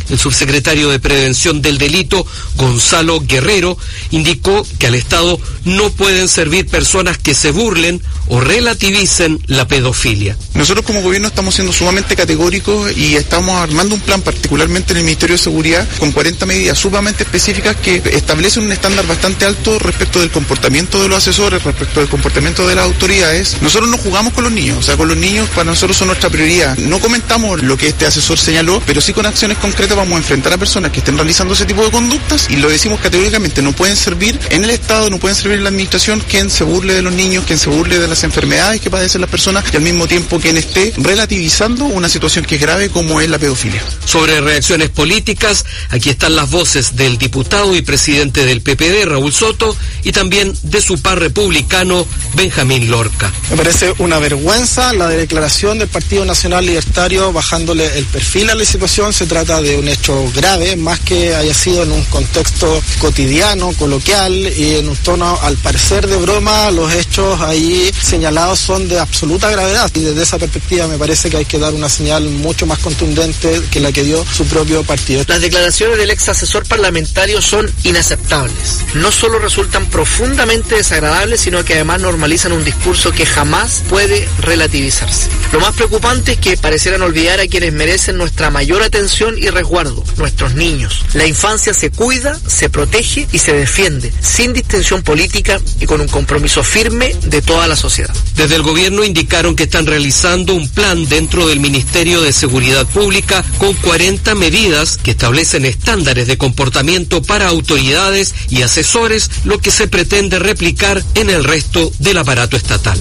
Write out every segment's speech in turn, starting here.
El subsecretario de Prevención del Delito, Gonzalo Guerrero, indicó que al Estado no pueden servir personas que se burlen o relativicen la pedofilia. Nosotros como gobierno estamos siendo sumamente categóricos y estamos armando un plan, particularmente en el Ministerio de Seguridad, con 40 medidas sumamente específicas que establecen un estándar bastante alto respecto del comportamiento de los asesores, respecto del comportamiento de las autoridades. Nosotros no jugamos con los niños, o sea, con los niños para nosotros son nuestra prioridad. No comentamos lo que este asesor señaló, pero sí con acciones concretas vamos a enfrentar a personas que estén realizando ese tipo de conductas y lo decimos categóricamente, no pueden servir en el Estado, no pueden servir en la administración quien se burle de los niños, quien se burle de las enfermedades que padecen las personas y al mismo tiempo quien esté relativizando una situación que es grave como es la pedofilia. Sobre reacciones políticas, aquí están las voces del diputado y presidente del PPD, Raúl Soto, y también de su par republicano, Benjamín Lorca. Me parece una vergüenza la declaración del Partido Nacional Libertario bajándole el perfil a la situación. Se trata de un hecho grave, más que haya sido en un contexto cotidiano, coloquial y en un tono al parecer de broma. Los hechos ahí señalados son de absoluta gravedad y desde esa perspectiva me parece que hay que dar una señal mucho más contundente que la que dio su propio partido. Las declaraciones del ex asesor parlamentario son inaceptables. No solo resultan profundamente desagradables, sino que además normalizan un discurso que jamás puede relativizarse. Lo más preocupante es que parecieran olvidar a quienes merecen nuestra mayor atención y resguardo, nuestros niños. La infancia se cuida, se protege y se defiende, sin distinción política y con un compromiso firme de toda la sociedad. Desde el gobierno indicaron que están realizando un plan dentro del Ministerio de Seguridad Pública con 40 medidas que establecen estándares de comportamiento para autoridades y asesores, lo que se pretende replicar en el resto del aparato estatal.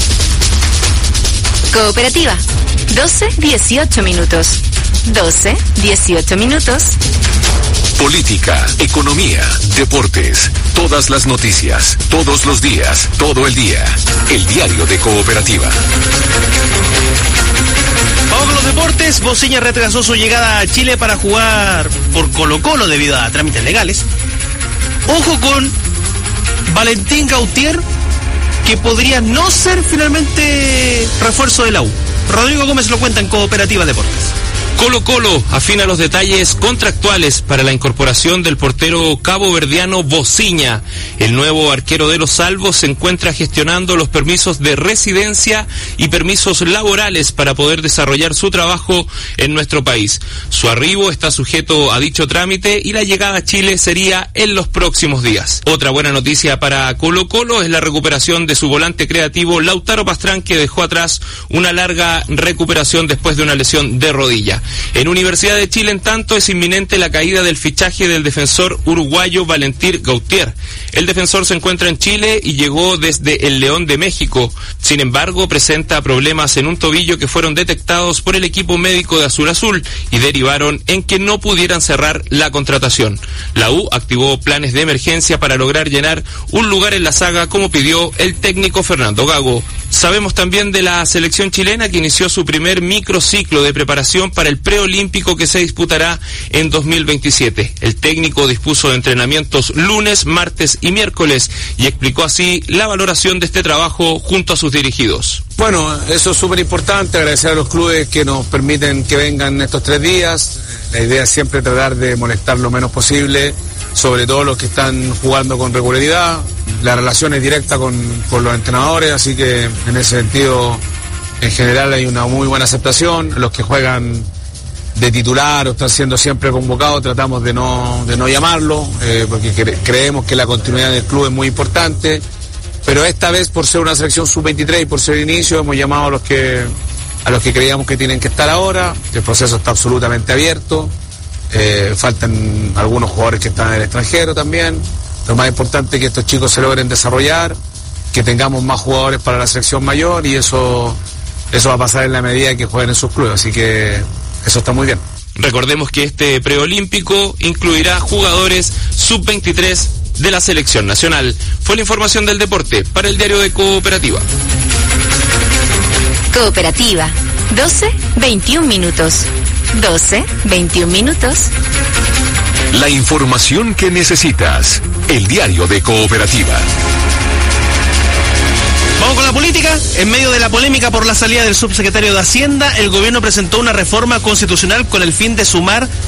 Cooperativa, 12-18 minutos. 12-18 minutos. Política, economía, deportes, todas las noticias, todos los días, todo el día. El diario de Cooperativa. Vamos con los deportes. Bociña retrasó su llegada a Chile para jugar por Colo-Colo debido a trámites legales. Ojo con Valentín Gautier, que podría no ser finalmente refuerzo de la U. Rodrigo Gómez lo cuenta en Cooperativa Deportes. Colo-Colo afina los detalles contractuales para la incorporación del portero caboverdiano Bociña. El nuevo arquero de los Salvos se encuentra gestionando los permisos de residencia y permisos laborales para poder desarrollar su trabajo en nuestro país. Su arribo está sujeto a dicho trámite y la llegada a Chile sería en los próximos días. Otra buena noticia para Colo-Colo es la recuperación de su volante creativo Lautaro Pastrán, que dejó atrás una larga recuperación después de una lesión de rodilla. En Universidad de Chile, en tanto, es inminente la caída del fichaje del defensor uruguayo Valentín Gautier. El defensor se encuentra en Chile y llegó desde el León de México. Sin embargo, presenta problemas en un tobillo que fueron detectados por el equipo médico de Azul Azul y derivaron en que no pudieran cerrar la contratación. La U activó planes de emergencia para lograr llenar un lugar en la saga, como pidió el técnico Fernando Gago. Sabemos también de la selección chilena, que inició su primer microciclo de preparación para el preolímpico que se disputará en 2027. El técnico dispuso de entrenamientos lunes, martes y miércoles y explicó así la valoración de este trabajo junto a sus dirigidos. Bueno, eso es súper importante, agradecer a los clubes que nos permiten que vengan estos 3 días. La idea es siempre tratar de molestar lo menos posible, sobre todo los que están jugando con regularidad. La relación es directa con los entrenadores, así que en ese sentido, en general hay una muy buena aceptación. Los que juegan de titular o están siendo siempre convocados, tratamos de no llamarlo, porque creemos que la continuidad del club es muy importante. Pero esta vez, por ser una selección sub-23 y por ser inicio, hemos llamado a los que creíamos que tienen que estar ahora. El proceso está absolutamente abierto. Faltan algunos jugadores que están en el extranjero también. Lo más importante es que estos chicos se logren desarrollar, que tengamos más jugadores para la selección mayor, y eso va a pasar en la medida que jueguen en sus clubes, así que eso está muy bien. Recordemos que este preolímpico incluirá jugadores sub-23 de la selección nacional. Fue la información del deporte para el diario de Cooperativa. Cooperativa, 12-21 minutos. 12-21 minutos. La información que necesitas. El diario de Cooperativa. Vamos con la política. En medio de la polémica por la salida del subsecretario de Hacienda, el gobierno presentó una reforma constitucional con el fin de sumar